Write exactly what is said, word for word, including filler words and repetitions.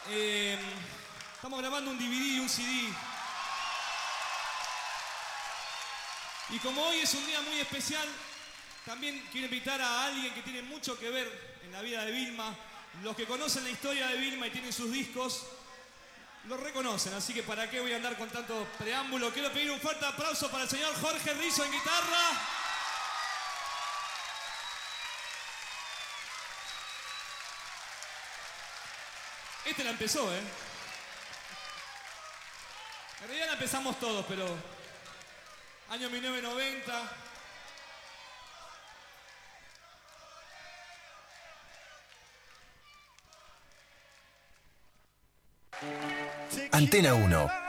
Eh, estamos grabando un D V D y un C D. Y como hoy es un día muy especial, también quiero invitar a alguien que tiene mucho que ver en la vida de Vilma. Los que conocen la historia de Vilma y tienen sus discos, lo reconocen, así que para qué voy a andar con tanto preámbulo. Quiero pedir un fuerte aplauso para el señor Jorge Rizzo en guitarra. Este la empezó, ¿eh? En realidad la empezamos todos, pero... Año mil novecientos noventa... Antena uno.